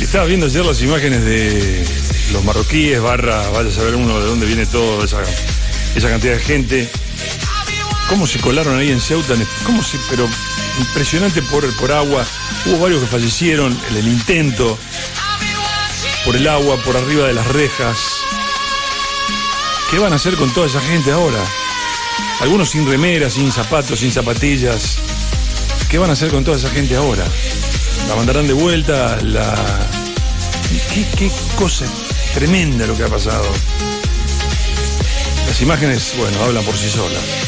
Estaba viendo ayer las imágenes de los marroquíes, vaya a saber uno de dónde viene toda esa cantidad de gente. Cómo se colaron ahí en Ceuta, pero impresionante por agua. Hubo varios que fallecieron en el intento, por el agua, por arriba de las rejas. ¿Qué van a hacer con toda esa gente ahora? Algunos sin remeras, sin zapatos, sin zapatillas. ¿Qué van a hacer con toda esa gente ahora? ¿La mandarán de vuelta? ¿Qué cosa tremenda lo que ha pasado? Las imágenes, bueno, hablan por sí solas.